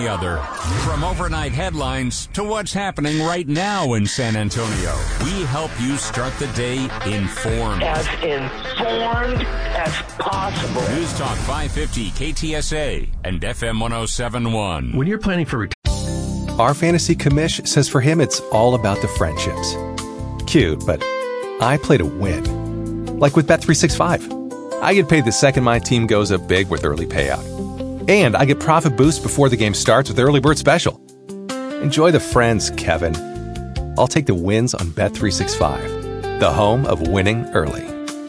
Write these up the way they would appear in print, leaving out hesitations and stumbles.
any other. From overnight headlines to what's happening right now in San Antonio, we help you start the day informed. As informed as possible. News Talk 550 KTSA and FM 107.1. When you're planning for Our fantasy commish says for him it's all about the friendships. Cute, but I play to win. Like with Bet365. I get paid the second my team goes up big with early payout. And I get profit boost before the game starts with Early Bird Special. Enjoy the friends, Kevin. I'll take the wins on Bet365, the home of winning early.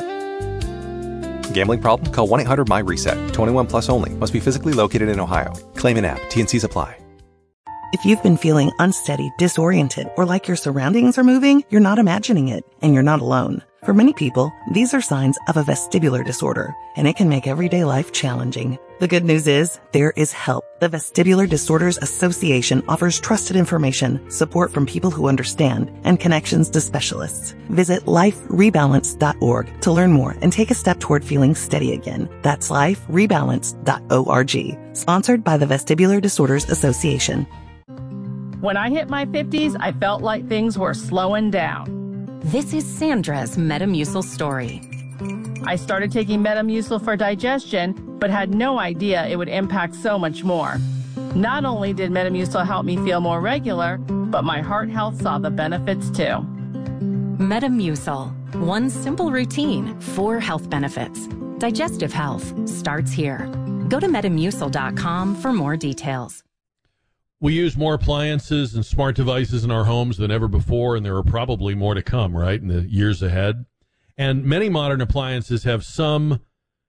Gambling problem? Call 1-800-MY-RESET. 21 plus only. Must be physically located in Ohio. Claim in app. T&Cs apply. If you've been feeling unsteady, disoriented, or like your surroundings are moving, you're not imagining it, and you're not alone. For many people, these are signs of a vestibular disorder, and it can make everyday life challenging. The good news is, there is help. The Vestibular Disorders Association offers trusted information, support from people who understand, and connections to specialists. Visit liferebalance.org to learn more and take a step toward feeling steady again. That's liferebalance.org. Sponsored by the Vestibular Disorders Association. When I hit my 50s, I felt like things were slowing down. This is Sandra's Metamucil story. I started taking Metamucil for digestion, but had no idea it would impact so much more. Not only did Metamucil help me feel more regular, but my heart health saw the benefits too. Metamucil. One simple routine, 4 health benefits. Digestive health starts here. Go to Metamucil.com for more details. We use more appliances and smart devices in our homes than ever before, and there are probably more to come, right, in the years ahead. And many modern appliances have some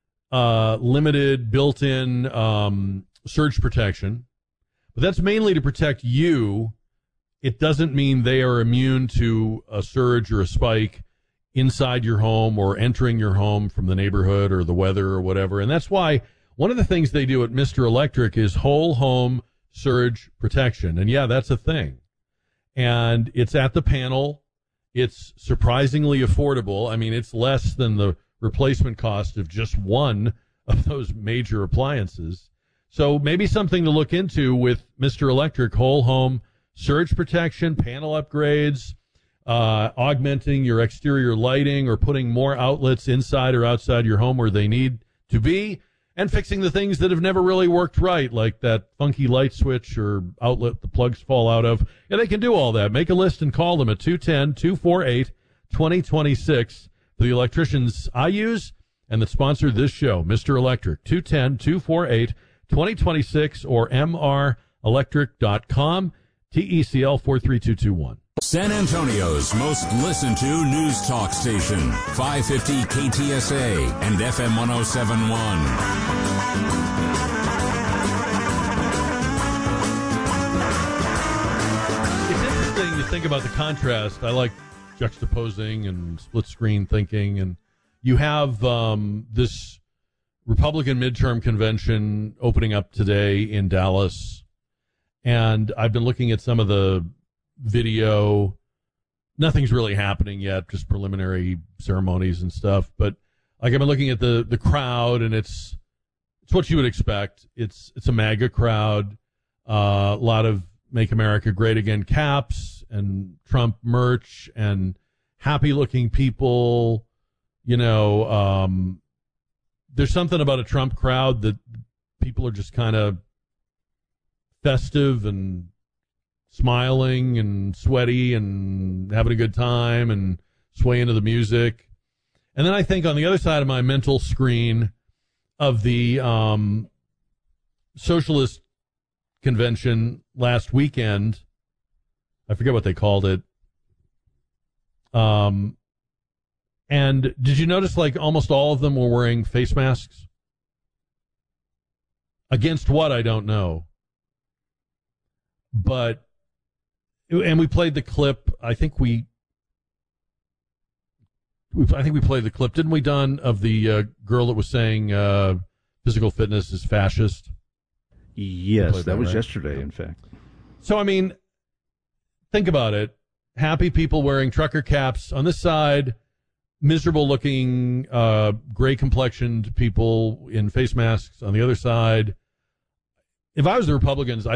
limited built-in surge protection, but that's mainly to protect you. It doesn't mean they are immune to a surge or a spike inside your home or entering your home from the neighborhood or the weather or whatever. And that's why one of the things they do at Mr. Electric is whole home surge protection. And yeah, that's a thing. And it's at the panel. It's surprisingly affordable. I mean, it's less than the replacement cost of just one of those major appliances. So maybe something to look into with Mr. Electric, whole home surge protection, panel upgrades, augmenting your exterior lighting or putting more outlets inside or outside your home where they need to be, and fixing the things that have never really worked right, like that funky light switch or outlet the plugs fall out of. And they can do all that. Make a list and call them at 210-248-2026 for the electricians I use and that sponsor this show, Mr. Electric, 210-248-2026 or mrelectric.com, TECL 43221. San Antonio's most listened to news talk station, 550 KTSA and FM 107.1. It's interesting to think about the contrast. I like juxtaposing and split screen thinking. And you have this Republican midterm convention opening up today in Dallas. And I've been looking at some of the video. Nothing's really happening yet, just preliminary ceremonies and stuff. But like I've been looking at the crowd, and it's what you would expect. It's a MAGA crowd, a lot of Make America Great Again caps and Trump merch and happy looking people. You know, there's something about a Trump crowd that people are just kind of festive and smiling and sweaty and having a good time and swaying to the music. And then I think on the other side of my mental screen of the socialist convention last weekend, I forget what they called it. And did you notice like almost all of them were wearing face masks? Against what, I don't know. But and we played the clip. I think we played the clip, didn't we, Don, of the girl that was saying physical fitness is fascist? Yes, that was right? Yesterday, in fact. So, I mean, think about it. Happy people wearing trucker caps on this side, miserable-looking, gray-complexioned people in face masks on the other side. If I was the Republicans,